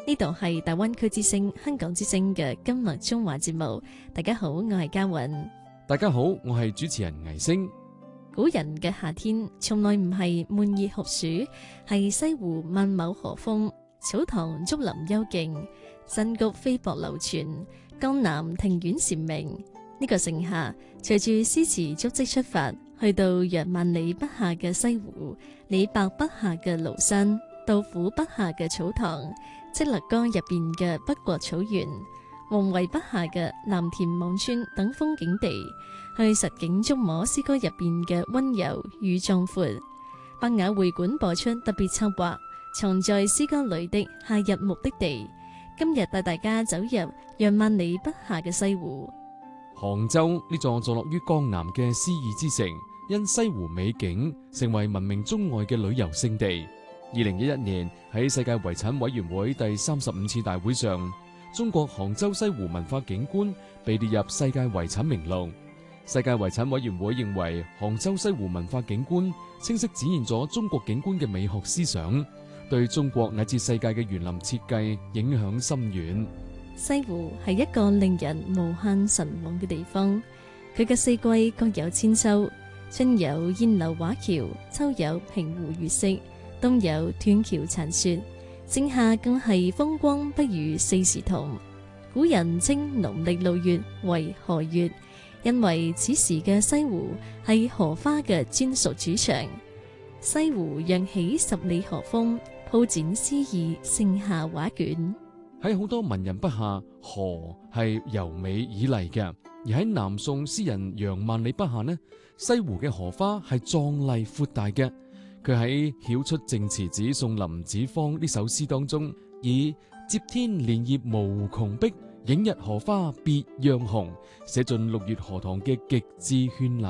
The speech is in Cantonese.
呢度係大灣區之聲、香港之聲嘅今日中華節目。大家好，我係嘉韻。 大家好，我係主持人倪星。 古人嘅夏天從來唔係悶熱酷暑，係西湖萬畝河風，草堂竹林幽靜，新菊飛瀑流傳，江南庭院禪鳴。呢個盛夏，隨住詩詞足跡出發，去到約萬里不下嘅西湖，李白筆下嘅廬山，杜甫筆下嘅草堂，積勒江入邊嘅北國草原，王維筆下嘅藍田望村等風景地，去實景觸摸詩歌入邊嘅溫柔與壯闊。百雅會館播出特別策劃，藏在詩歌裏的夏日目的地。今日帶大家走入約萬里不下嘅西湖。 杭州呢座坐落於江南嘅詩意之城，因西湖美景成為聞名中外嘅旅遊勝地。2011年喺世界遺產委員會第35次大會上，中國杭州西湖文化景觀被列入世界遺產名錄。世界遺產委員會認為，杭州西湖文化景觀清晰展現咗中國景觀嘅美學思想，對中國乃至世界嘅園林設計影響深遠。 西湖係一個令人無限神往嘅地方，佢嘅四季各有千秋，春有燕樓畫橋，秋有平湖月色，冬有斷橋殘雪，盛夏更係風光不與四時同。古人稱農曆6月為荷月，因為此時嘅西湖係荷花嘅專屬主場。西湖揚起十里荷風，鋪展詩意盛夏畫卷。 喺好多文人筆下，荷係柔美綺麗嘅；而喺南宋詩人楊萬里筆下呢，西湖嘅荷花係壯麗闊大嘅。佢喺《曉出淨慈子送林子方》呢首詩當中，以接天蓮葉無窮碧，映日荷花別樣紅，寫盡6月荷塘嘅極致絢爛